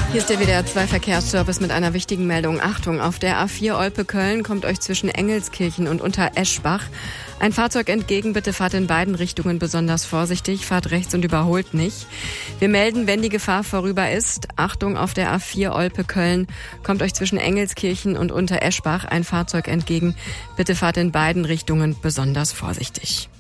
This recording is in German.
Hier ist der WDR 2 Verkehrsservice mit einer wichtigen Meldung. Achtung, auf der A4 Olpe-Köln kommt euch zwischen Engelskirchen und Untereschbach ein Fahrzeug entgegen. Bitte fahrt in beiden Richtungen besonders vorsichtig, fahrt rechts und überholt nicht. Wir melden, wenn die Gefahr vorüber ist. Achtung, auf der A4 Olpe-Köln kommt euch zwischen Engelskirchen und Untereschbach ein Fahrzeug entgegen. Bitte fahrt in beiden Richtungen besonders vorsichtig.